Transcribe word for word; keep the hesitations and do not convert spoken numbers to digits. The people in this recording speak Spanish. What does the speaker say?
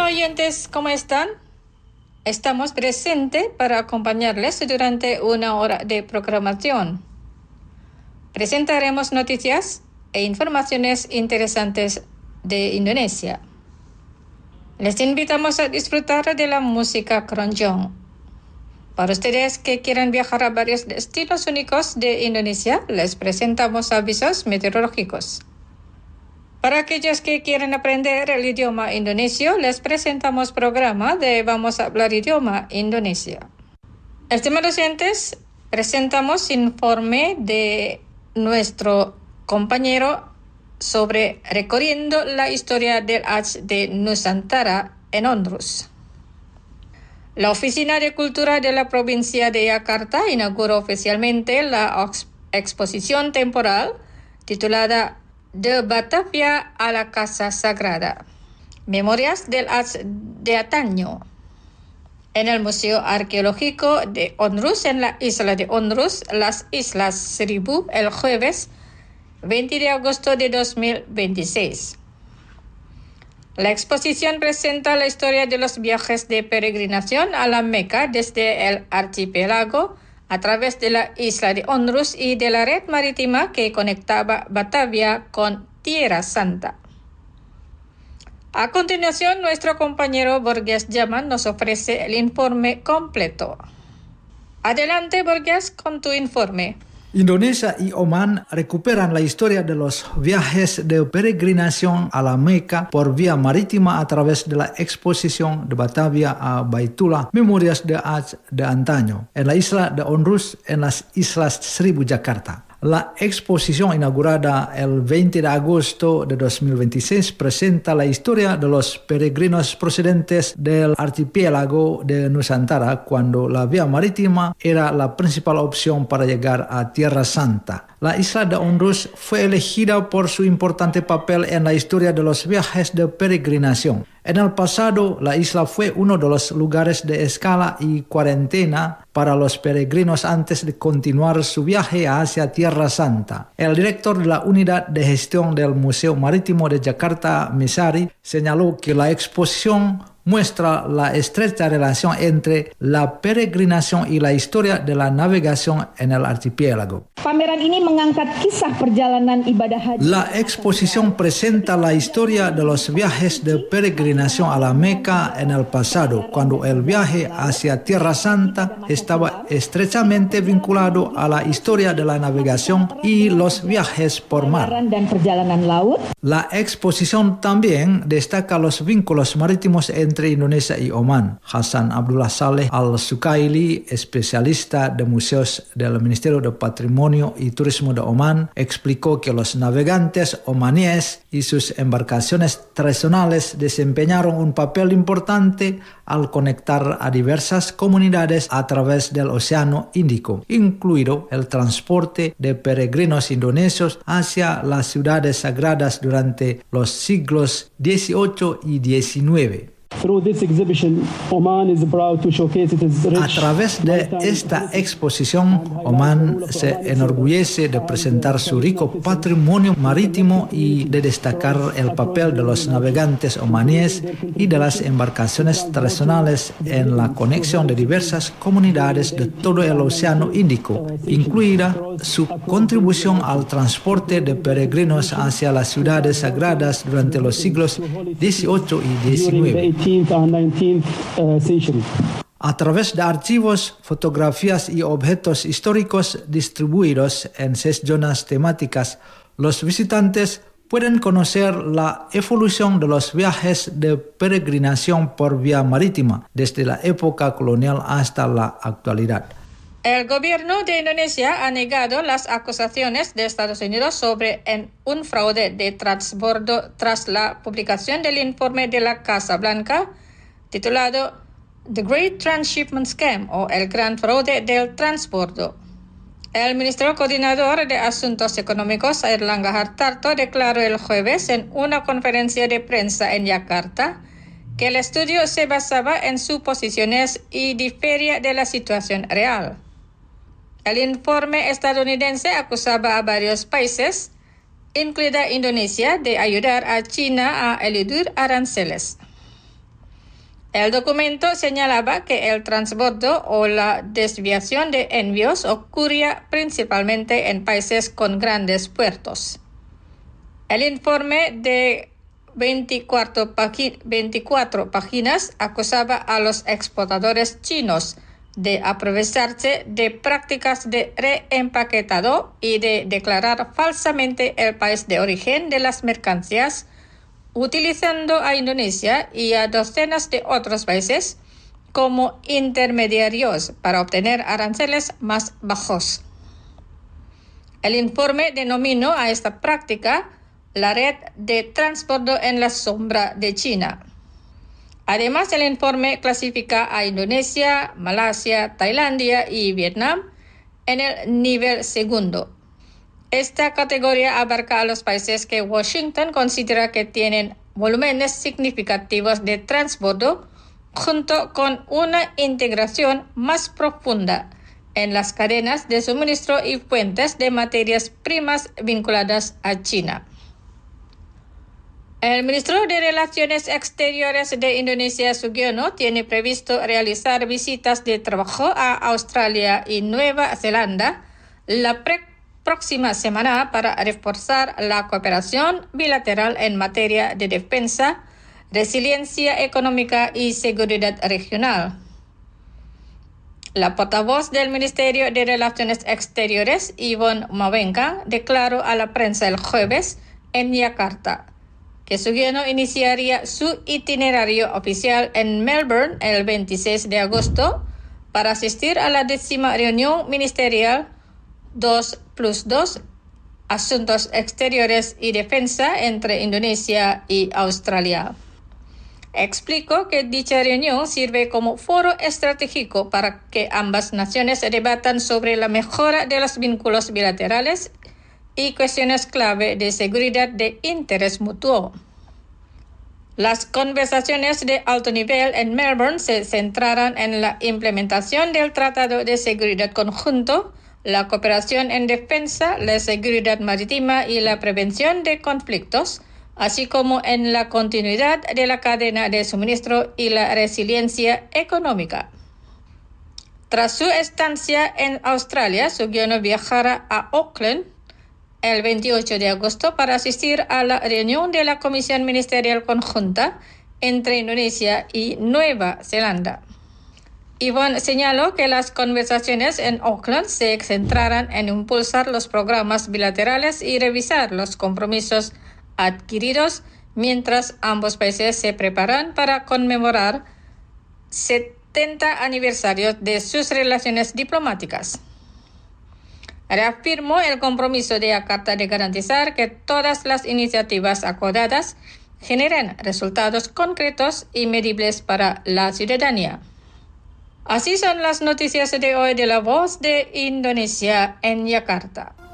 oyentes, ¿cómo están? Estamos presentes para acompañarles durante una hora de programación. Presentaremos noticias e informaciones interesantes de Indonesia. Les invitamos a disfrutar de la música keroncong. Para ustedes que quieran viajar a varios destinos únicos de Indonesia, les presentamos avisos meteorológicos. Para aquellos que quieren aprender el idioma indonesio, les presentamos programa de Vamos a hablar idioma Indonesia. Estimados oyentes, presentamos informe de nuestro compañero sobre recorriendo la historia del Aceh de Nusantara en Ondrus. La Oficina de Cultura de la Provincia de Yakarta inauguró oficialmente la exposición temporal titulada De Batavia a la Casa Sagrada, Memorias del Aceh de Antaño, en el Museo Arqueológico de Ondrus, en la isla de Ondrus, las Islas Seribu, el jueves veinte de agosto de dos mil veintiséis. La exposición presenta la historia de los viajes de peregrinación a la Meca desde el archipiélago a través de la isla de Ondrus y de la red marítima que conectaba Batavia con Tierra Santa. A continuación, nuestro compañero Borges Jaman nos ofrece el informe completo. Adelante, Borges, con tu informe. Indonesia y Oman recuperan la historia de los viajes de peregrinación a la Meca por vía marítima a través de la exposición de Batavia a Baitullah, Memorias de Aceh de Antaño, en la isla de Ondrus, en las Islas Seribu, Yakarta. La exposición inaugurada el veinte de agosto de dos mil veintiséis presenta la historia de los peregrinos procedentes del archipiélago de Nusantara cuando la vía marítima era la principal opción para llegar a Tierra Santa. La isla de Ondrus fue elegida por su importante papel en la historia de los viajes de peregrinación. En el pasado, la isla fue uno de los lugares de escala y cuarentena para los peregrinos antes de continuar su viaje hacia Tierra Santa. El director de la Unidad de Gestión del Museo Marítimo de Yakarta, Mesari, señaló que la exposición muestra la estrecha relación entre la peregrinación y la historia de la navegación en el archipiélago. Pameran ini mengangkat kisah perjalanan ibadah haji. La exposición presenta la historia de los viajes de peregrinación a la Meca en el pasado, cuando el viaje hacia Tierra Santa estaba estrechamente vinculado a la historia de la navegación y los viajes por mar. Dan perjalanan laut. La exposición también destaca los vínculos marítimos entre Indonesia y Oman. Hasan Abdullah Saleh Al-Sukaili, especialista de museos del Ministerio de Patrimonio y Turismo de Oman, explicó que los navegantes omaníes y sus embarcaciones tradicionales desempeñaron un papel importante al conectar a diversas comunidades a través del Océano Índico, incluido el transporte de peregrinos indonesios hacia las ciudades sagradas durante los siglos dieciocho y diecinueve. Through this exhibition, Oman is proud to showcase its rich. A través de esta exposición, Oman se enorgullece de presentar su rico patrimonio marítimo y de destacar el papel de los navegantes omaníes y de las embarcaciones tradicionales en la conexión de diversas comunidades de todo el Océano Índico, incluida su contribución al transporte de peregrinos hacia las ciudades sagradas durante los siglos dieciocho y diecinueve. A través de archivos, fotografías y objetos históricos distribuidos en seis zonas temáticas, los visitantes pueden conocer la evolución de los viajes de peregrinación por vía marítima desde la época colonial hasta la actualidad. El gobierno de Indonesia ha negado las acusaciones de Estados Unidos sobre en un fraude de transbordo tras la publicación del informe de la Casa Blanca titulado The Great Transshipment Scam o El Gran Fraude del Transbordo. El ministro coordinador de Asuntos Económicos, Airlangga Hartarto, declaró el jueves en una conferencia de prensa en Yakarta que el estudio se basaba en suposiciones y difería de la situación real. El informe estadounidense acusaba a varios países, incluida Indonesia, de ayudar a China a eludir aranceles. El documento señalaba que el transbordo o la desviación de envíos ocurría principalmente en países con grandes puertos. El informe de veinticuatro, pagi- veinticuatro páginas acusaba a los exportadores chinos de aprovecharse de prácticas de reempaquetado y de declarar falsamente el país de origen de las mercancías, utilizando a Indonesia y a docenas de otros países como intermediarios para obtener aranceles más bajos. El informe denominó a esta práctica la red de transbordo en la sombra de China. Además, el informe clasifica a Indonesia, Malasia, Tailandia y Vietnam en el nivel segundo. Esta categoría abarca a los países que Washington considera que tienen volúmenes significativos de transbordo, junto con una integración más profunda en las cadenas de suministro y fuentes de materias primas vinculadas a China. El ministro de Relaciones Exteriores de Indonesia, Sugiono, tiene previsto realizar visitas de trabajo a Australia y Nueva Zelanda la pre- próxima semana para reforzar la cooperación bilateral en materia de defensa, resiliencia económica y seguridad regional. La portavoz del Ministerio de Relaciones Exteriores, Yvonne Mawenka, declaró a la prensa el jueves en Yakarta que Sugiono iniciaría su itinerario oficial en Melbourne el veintiséis de agosto para asistir a la décima reunión ministerial dos plus dos, Asuntos Exteriores y Defensa entre Indonesia y Australia. Explicó que dicha reunión sirve como foro estratégico para que ambas naciones debatan sobre la mejora de los vínculos bilaterales y cuestiones clave de seguridad de interés mutuo. Las conversaciones de alto nivel en Melbourne se centrarán en la implementación del Tratado de Seguridad Conjunto, la cooperación en defensa, la seguridad marítima y la prevención de conflictos, así como en la continuidad de la cadena de suministro y la resiliencia económica. Tras su estancia en Australia, Sugiono viajará a Auckland el veintiocho de agosto para asistir a la reunión de la Comisión Ministerial Conjunta entre Indonesia y Nueva Zelanda. Yvonne señaló que las conversaciones en Auckland se centrarán en impulsar los programas bilaterales y revisar los compromisos adquiridos mientras ambos países se preparan para conmemorar setenta aniversarios de sus relaciones diplomáticas. Reafirmó el compromiso de Yakarta de garantizar que todas las iniciativas acordadas generen resultados concretos y medibles para la ciudadanía. Así son las noticias de hoy de La Voz de Indonesia en Yakarta.